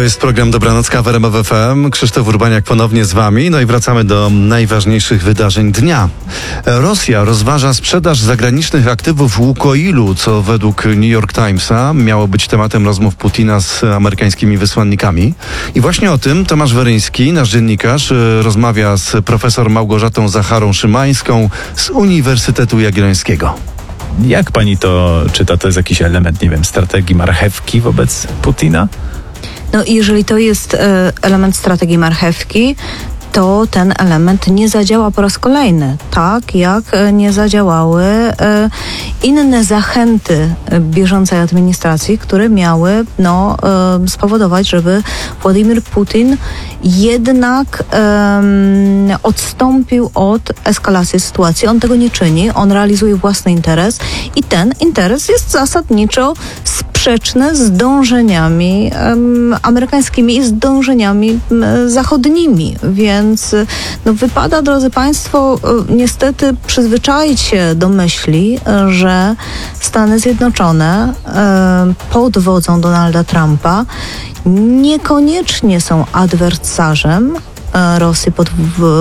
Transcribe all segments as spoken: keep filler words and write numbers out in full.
To jest program Dobranocka w R M F F M. Krzysztof Urbaniak ponownie z wami. No i wracamy do najważniejszych wydarzeń dnia. Rosja rozważa sprzedaż zagranicznych aktywów Łukoilu, co według New York Timesa miało być tematem rozmów Putina z amerykańskimi wysłannikami. I właśnie o tym Tomasz Weryński, nasz dziennikarz, rozmawia z profesor Małgorzatą Zacharą-Szymańską z Uniwersytetu Jagiellońskiego. Jak pani to czyta? To jest jakiś element, nie wiem, strategii marchewki wobec Putina? No i jeżeli to jest e, element strategii marchewki, to ten element nie zadziała po raz kolejny, tak jak nie zadziałały e, inne zachęty bieżącej administracji, które miały no, e, spowodować, żeby Władimir Putin jednak e, odstąpił od eskalacji sytuacji. On tego nie czyni, on realizuje własny interes i ten interes jest zasadniczo sprzeczny z dążeniami e, amerykańskimi i z dążeniami e, zachodnimi, więc Więc no, wypada, drodzy Państwo, niestety przyzwyczaić się do myśli, że Stany Zjednoczone pod wodzą Donalda Trumpa niekoniecznie są adwersarzem Rosji pod,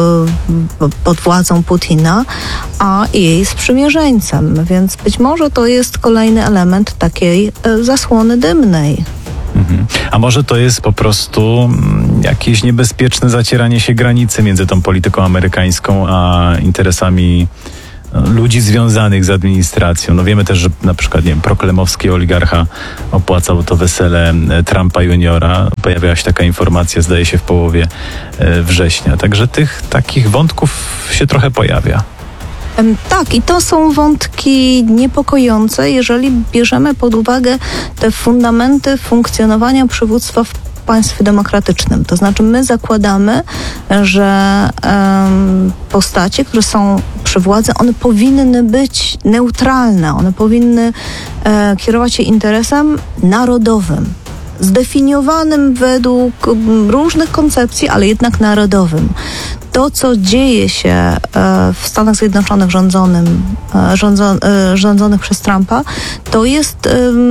pod władzą Putina, a jej sprzymierzeńcem. Więc być może to jest kolejny element takiej zasłony dymnej. A może to jest po prostu jakieś niebezpieczne zacieranie się granicy między tą polityką amerykańską a interesami ludzi związanych z administracją. No wiemy też, że na przykład, nie wiem, proklemowski oligarcha opłacał to wesele Trumpa juniora. Pojawiła się taka informacja, zdaje się, w połowie września. Także tych takich wątków się trochę pojawia. Tak, i to są wątki niepokojące, jeżeli bierzemy pod uwagę te fundamenty funkcjonowania przywództwa w państwie demokratycznym. To znaczy my zakładamy, że um, postacie, które są przy władzy, one powinny być neutralne, one powinny e, kierować się interesem narodowym, zdefiniowanym według różnych koncepcji, ale jednak narodowym. To, co dzieje się w Stanach Zjednoczonych rządzonym, rządzo, rządzonych przez Trumpa, to jest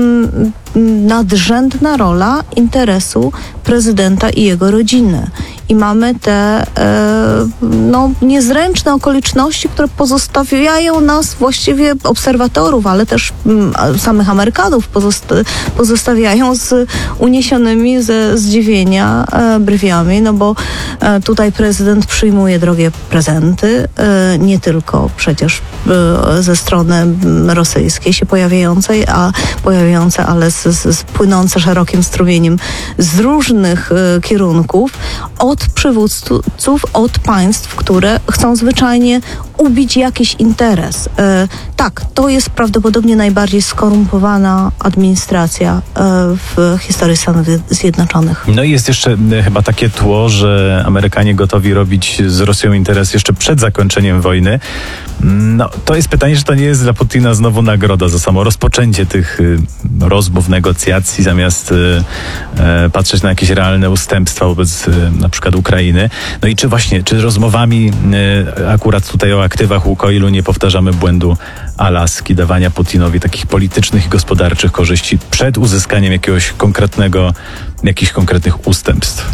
nadrzędna rola interesu prezydenta i jego rodziny. I mamy te no, niezręczne okoliczności, które pozostawiają nas, właściwie obserwatorów, ale też samych Amerykanów pozosta- pozostawiają z uniesionymi ze zdziwienia brwiami, no bo tutaj prezydent przyjmuje drogie prezenty, nie tylko przecież ze strony rosyjskiej się pojawiającej, a pojawiające, ale z, z, płynące szerokim strumieniem z różnych kierunków, od przywódców, od państw, które chcą zwyczajnie ubić jakiś interes. E, tak, to jest prawdopodobnie najbardziej skorumpowana administracja e, w historii Stanów Zjednoczonych. No i jest jeszcze e, chyba takie tło, że Amerykanie gotowi robić z Rosją interes jeszcze przed zakończeniem wojny. No, to jest pytanie, czy to nie jest dla Putina znowu nagroda za samo rozpoczęcie tych e, rozmów, negocjacji, zamiast e, e, patrzeć na jakieś realne ustępstwa wobec e, na przykład Ukrainy. No i czy właśnie, czy rozmowami e, akurat tutaj o aktywach Łukoilu nie powtarzamy błędu Alaski, dawania Putinowi takich politycznych i gospodarczych korzyści przed uzyskaniem jakiegoś konkretnego, jakichś konkretnych ustępstw?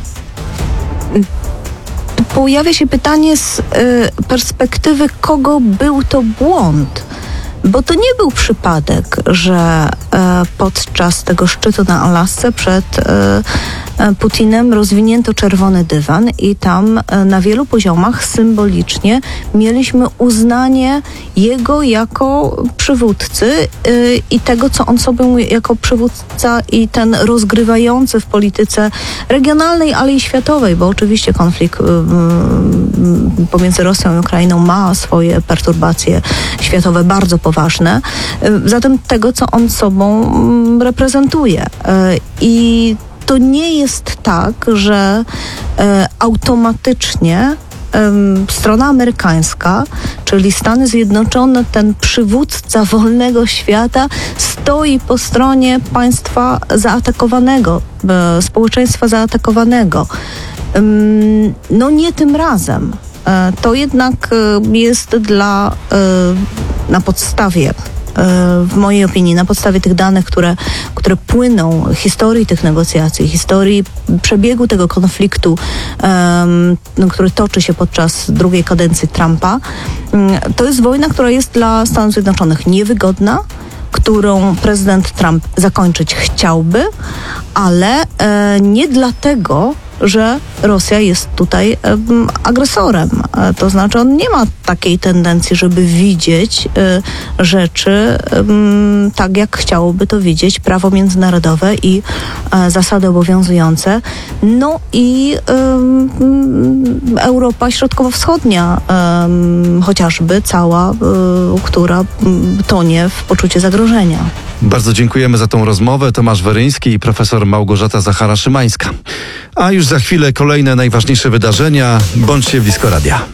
Pojawia się pytanie z y, perspektywy, kogo był to błąd. Bo to nie był przypadek, że e, podczas tego szczytu na Alasce przed e, e, Putinem rozwinięto czerwony dywan i tam e, na wielu poziomach symbolicznie mieliśmy uznanie jego jako przywódcy e, i tego, co on sobie jako przywódca i ten rozgrywający w polityce regionalnej, ale i światowej, bo oczywiście konflikt e, pomiędzy Rosją i Ukrainą ma swoje perturbacje światowe bardzo poważne. Ważne. Zatem tego, co on sobą reprezentuje. I to nie jest tak, że automatycznie strona amerykańska, czyli Stany Zjednoczone, ten przywódca wolnego świata, stoi po stronie państwa zaatakowanego, społeczeństwa zaatakowanego. No nie tym razem. To jednak jest dla, na podstawie w mojej opinii, na podstawie tych danych, które, które płyną, historii tych negocjacji, historii przebiegu tego konfliktu, um, który toczy się podczas drugiej kadencji Trumpa, um, to jest wojna, która jest dla Stanów Zjednoczonych niewygodna, którą prezydent Trump zakończyć chciałby, ale e, nie dlatego, że Rosja jest tutaj e, agresorem. E, to znaczy on nie ma takiej tendencji, żeby widzieć e, rzeczy e, tak, jak chciałoby to widzieć prawo międzynarodowe i e, zasady obowiązujące. No i e, Europa Środkowo-Wschodnia e, chociażby cała, e, która tonie w poczucie zagrożenia. Bardzo dziękujemy za tą rozmowę. Tomasz Weryński i profesor Małgorzata Zachara-Szymańska. A już za chwilę kolejne najważniejsze wydarzenia. Bądźcie blisko radia.